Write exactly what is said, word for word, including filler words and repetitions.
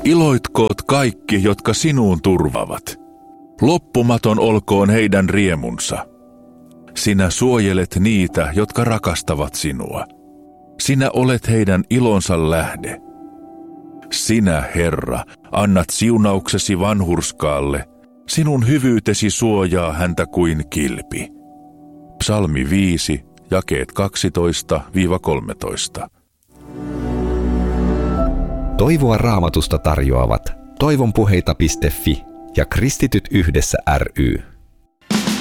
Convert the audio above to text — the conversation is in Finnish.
Iloitkoot kaikki, jotka sinuun turvaavat. Loppumaton olkoon heidän riemunsa. Sinä suojelet niitä, jotka rakastavat sinua. Sinä olet heidän ilonsa lähde. Sinä, Herra, annat siunauksesi vanhurskaalle. Sinun hyvyytesi suojaa häntä kuin kilpi. Psalmi viisi, jakeet kaksitoista kolmetoista. Toivoa Raamatusta tarjoavat toivonpuheita piste fi ja Kristityt yhdessä ry.